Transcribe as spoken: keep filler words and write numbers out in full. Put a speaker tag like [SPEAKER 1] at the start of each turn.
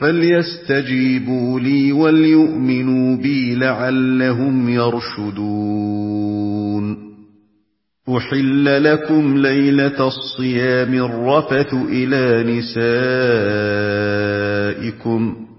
[SPEAKER 1] فليستجيبوا لي وليؤمنوا بي لعلهم يرشدون أحل لكم ليلة الصيام الرفث إلى نسائكم